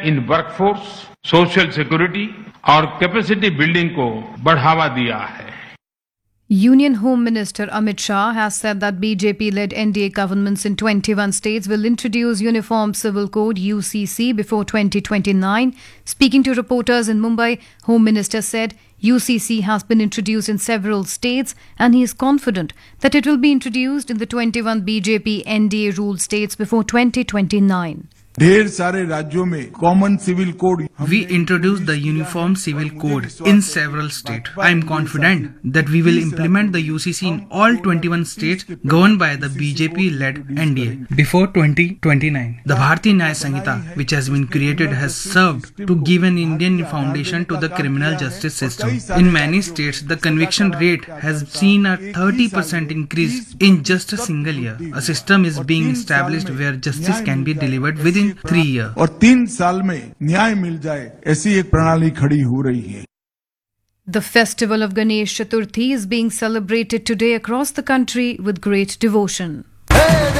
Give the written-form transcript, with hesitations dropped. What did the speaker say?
इन workforce, social security और capacity building को बढ़ावा दिया है। Union Home Minister Amit Shah has said that BJP-led NDA governments in 21 states will introduce Uniform Civil Code UCC before 2029. Speaking to reporters in Mumbai, Home Minister said UCC has been introduced in several states and he is confident that it will be introduced in the 21 BJP NDA ruled states before 2029. ढेर सारे राज्यों में common civil code We introduced the Uniform Civil Code in several states. I am confident that we will implement the UCC in all 21 states governed by the BJP-led NDA before 2029. The Bharatiya Nyaya Sanhita, which has been created, has served to give an Indian foundation to the criminal justice system. In many states, the conviction rate has seen a 30% increase in just a single year. A system is being established where justice can be delivered within 3 years. और 3 साल में न्याय मिल जाए ऐसी एक प्रणाली खड़ी हो रही है. The festival of Ganesh Chaturthi is being celebrated today across the country with great devotion.